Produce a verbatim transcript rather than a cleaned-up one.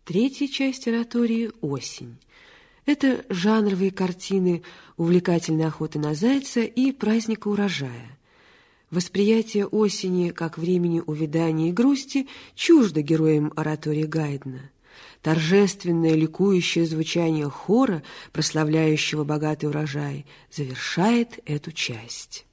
Третья часть оратории «Осень». Это жанровые картины увлекательной охоты на зайца и праздника урожая. Восприятие осени как времени увядания и грусти чуждо героям оратории Гайдна. Торжественное ликующее звучание хора, прославляющего богатый урожай, завершает эту часть.